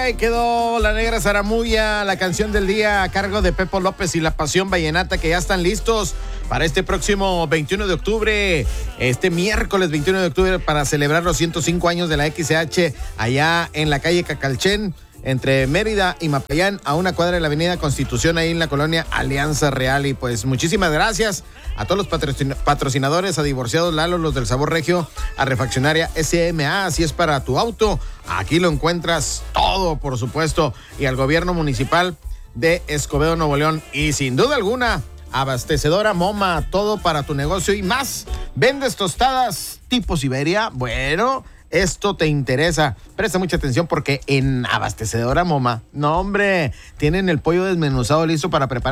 Ahí quedó La Negra Zaramulla, la canción del día a cargo de Pepo López y La Pasión Vallenata, que ya están listos para este próximo 21 de octubre, este miércoles 21 de octubre, para celebrar los 105 años de la XCH allá en la calle Cacalchen, entre Mérida y Mapayán, a una cuadra de la avenida Constitución, ahí en la colonia Alianza Real. Y pues muchísimas gracias a todos los patrocinadores, a Divorciados Lalo, los del Sabor Regio, a Refaccionaria SMA, así es para tu auto, aquí lo encuentras todo, por supuesto, y al gobierno municipal de Escobedo, Nuevo León, y sin duda alguna, Abastecedora Moma, todo para tu negocio y más. ¿Vendes tostadas tipo Siberia? Bueno, esto te interesa. Presta mucha atención porque en Abastecedora Moma, no hombre, tienen el pollo desmenuzado listo para preparar